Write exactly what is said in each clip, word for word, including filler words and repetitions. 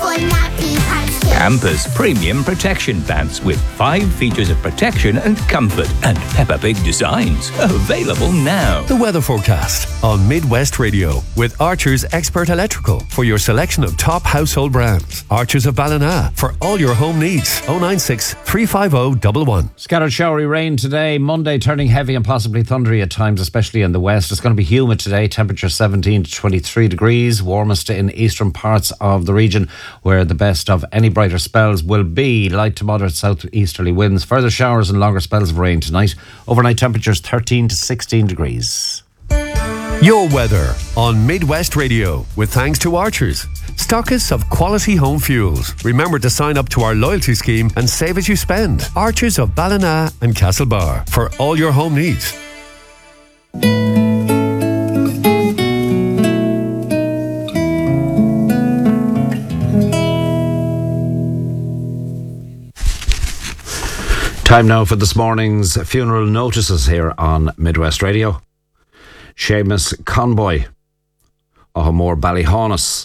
Campus Premium Protection Pants with five features of protection and comfort and Peppa Pig designs. Available now. The weather forecast on Midwest Radio with Archer's Expert Electrical for your selection of top household brands. Archer's of Ballina for all your home needs. oh nine six, three five oh, one one. Scattered showery rain today. Monday turning heavy and possibly thundery at times, especially in the west. It's going to be humid today. Temperature seventeen to twenty-three degrees. Warmest in eastern parts of the region where the best of any brighter spells will be. Light to moderate southeasterly winds. Further showers and longer spells of rain tonight. Overnight temperatures thirteen to sixteen degrees. Your weather on Midwest Radio with thanks to Archers, stockists of quality home fuels. Remember to sign up to our loyalty scheme and save as you spend. Archers of Ballina and Castlebar for all your home needs. Time now for this morning's funeral notices here on Midwest Radio. Seamus Conboy, O'Hamore Ballyhaunis.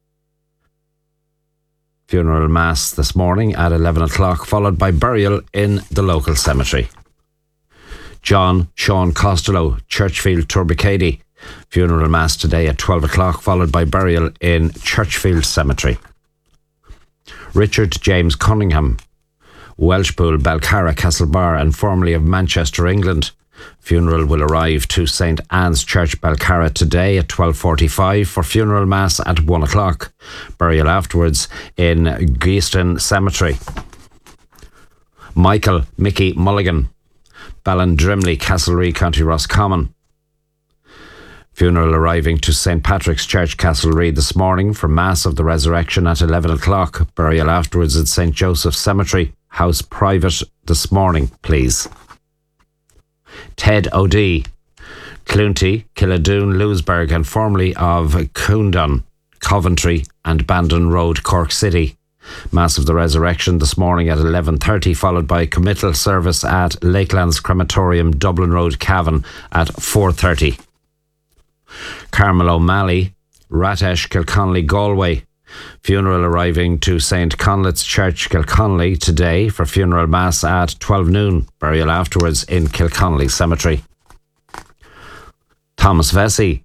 Funeral mass this morning at eleven o'clock, followed by burial in the local cemetery. John Sean Costello, Churchfield Turbicady. Funeral mass today at twelve o'clock, followed by burial in Churchfield Cemetery. Richard James Cunningham, Welshpool, Balcarra, Castlebar and formerly of Manchester, England. Funeral will arrive to Saint Anne's Church, Balcarra today at twelve forty-five for funeral mass at one o'clock. Burial afterwards in Geeston Cemetery. Michael Mickey Mulligan, Ballindrimley, Castlereagh, County Roscommon. Funeral arriving to Saint Patrick's Church, Castlereagh this morning for Mass of the Resurrection at eleven o'clock. Burial afterwards at Saint Joseph's Cemetery. House private this morning, please. Ted O'Dea, Cloonty, Killadoon, Lewisburg and formerly of Coondon, Coventry and Bandon Road, Cork City. Mass of the Resurrection this morning at eleven thirty, followed by committal service at Lakelands Crematorium, Dublin Road, Cavan at four thirty. Carmel O'Malley, Ratesh, Kilconnelly, Galway. Funeral arriving to Saint Conlet's Church, Kilconnelly today for funeral mass at twelve noon. Burial afterwards in Kilconnelly Cemetery. Thomas Vesey,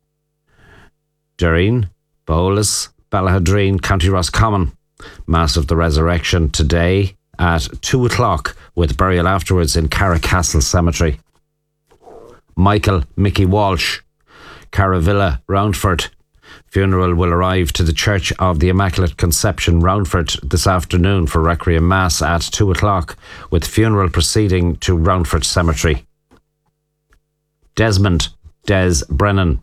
Derreen, Bolas, Ballahadreen, County Roscommon. Mass of the Resurrection today at two o'clock with burial afterwards in Carracastle Cemetery. Michael Mickey Walsh, Caravilla, Roundford. Funeral will arrive to the Church of the Immaculate Conception, Roundford, this afternoon for Requiem Mass at two o'clock, with funeral proceeding to Roundford Cemetery. Desmond Des Brennan,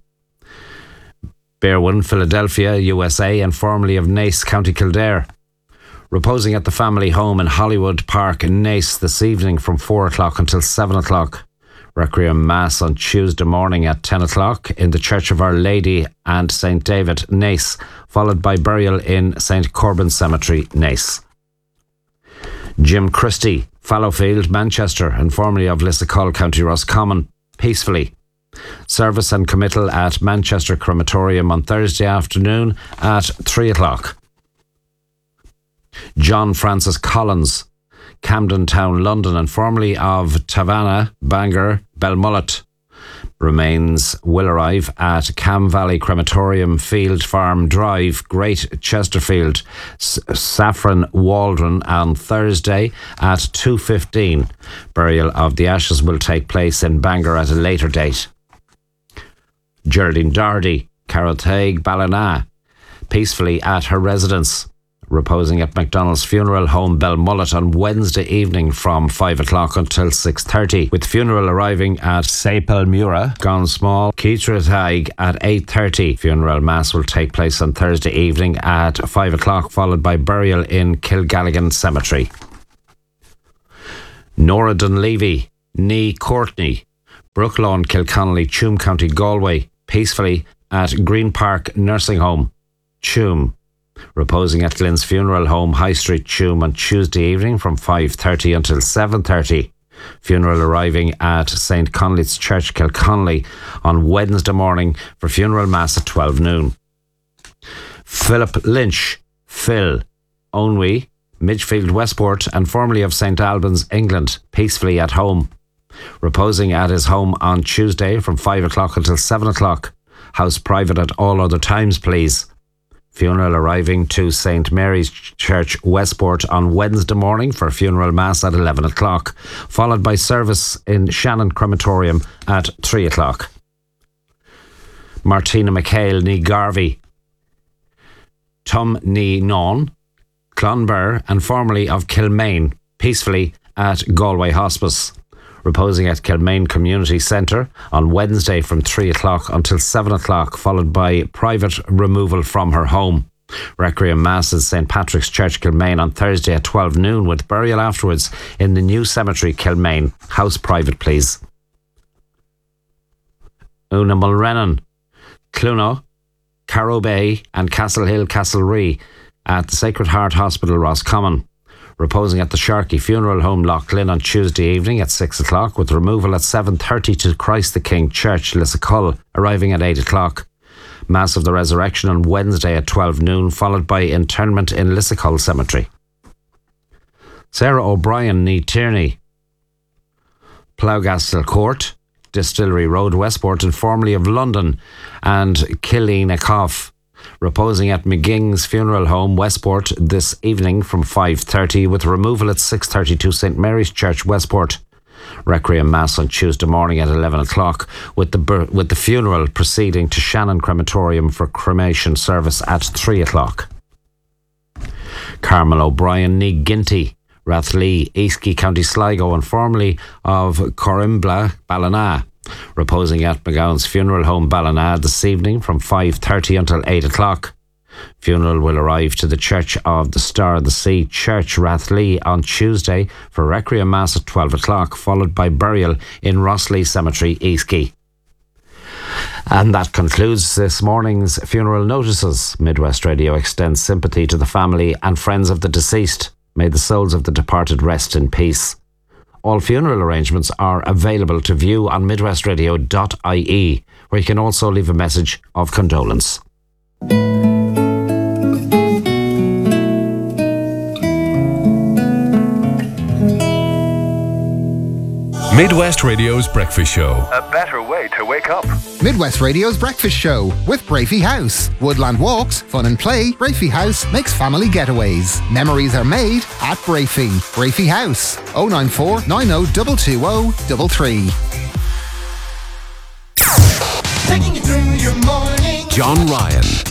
Berwyn, Philadelphia, U S A, and formerly of Naas, County Kildare. Reposing at the family home in Hollywood Park in Naas this evening from four o'clock until seven o'clock. Requiem Mass on Tuesday morning at ten o'clock in the Church of Our Lady and Saint David, Naas, followed by burial in Saint Corbin Cemetery, Naas. Jim Christie, Fallowfield, Manchester, and formerly of Lissacull, County Roscommon, peacefully. Service and committal at Manchester Crematorium on Thursday afternoon at three o'clock. John Francis Collins, Camden Town, London, and formerly of Tavanna, Bangor, Belmullet. Remains will arrive at Cam Valley Crematorium, Field Farm Drive, Great Chesterfield, S- Saffron Waldron on Thursday at two fifteen. Burial of the ashes will take place in Bangor at a later date. Geraldine Doherty, Carrothaig, Ballina, peacefully at her residence. Reposing at MacDonald's Funeral Home, Belmullet on Wednesday evening from five o'clock until six thirty, with funeral arriving at Sapelmura, Gone Small, Keitrathaig at eight thirty. Funeral mass will take place on Thursday evening at five o'clock, followed by burial in Kilgalligan Cemetery. Nora Dunleavy, Nee Courtney, Brooklawn, Kilconnelly, Tuam County, Galway, peacefully at Green Park Nursing Home, Tuam. Reposing at Glyn's Funeral Home, High Street, Tuam on Tuesday evening from five thirty until seven thirty. Funeral arriving at Saint Conleth's Church, Kilconnelly on Wednesday morning for funeral mass at twelve noon. Philip Lynch, Phil Onwy, Midgefield Westport and formerly of St Albans, England, peacefully at home. Reposing at his home on Tuesday from five o'clock until seven o'clock. House private at all other times, please. Funeral arriving to Saint Mary's Church, Westport on Wednesday morning for funeral mass at eleven o'clock, followed by service in Shannon Crematorium at three o'clock. Martina McHale ní Garvey, Tum ní Non, Clonbur and formerly of Kilmaine, peacefully at Galway Hospice. Reposing at Kilmaine Community Centre on Wednesday from three o'clock until seven o'clock, followed by private removal from her home. Requiem Mass at Saint Patrick's Church, Kilmaine on Thursday at twelve noon, with burial afterwards in the new cemetery, Kilmaine. House private, please. Una Mulrennan, Cluno, Carrow Bay and Castlehill, Castlerea at the Sacred Heart Hospital, Roscommon. Reposing at the Sharkey Funeral Home, Loughlin on Tuesday evening at six o'clock, with removal at seven thirty to Christ the King Church, Lissacull, arriving at eight o'clock. Mass of the Resurrection on Wednesday at twelve noon, followed by interment in Lissacull Cemetery. Sarah O'Brien ní Tierney, Ploughgastle Court, Distillery Road, Westport, and formerly of London, and Killeen-a-Cough. Reposing at McGing's Funeral Home, Westport, this evening from five thirty, with removal at six thirty to Saint Mary's Church, Westport. Requiem Mass on Tuesday morning at eleven o'clock, with the with the funeral proceeding to Shannon Crematorium for cremation service at three o'clock. Carmel O'Brien ní Ginty, Rathlee, Eastkey, County Sligo, and formerly of Corimbla, Ballina. Reposing at McGowan's Funeral Home, Ballina, this evening from five thirty until eight o'clock. Funeral will arrive to the Church of the Star of the Sea, Church, Rathlee, on Tuesday for Requiem Mass at twelve o'clock, followed by burial in Rosslea Cemetery, Eastkey. And that concludes this morning's funeral notices. Midwest Radio extends sympathy to the family and friends of the deceased. May the souls of the departed rest in peace. All funeral arrangements are available to view on midwest radio dot I E, where you can also leave a message of condolence. Midwest Radio's Breakfast Show. A better way to wake up. Midwest Radio's Breakfast Show with Brafey House. Woodland walks, fun and play. Brafey House makes family getaways. Memories are made at Brafey. Brafey House. oh nine four, nine oh two two oh three three. Taking you through your morning. John Ryan.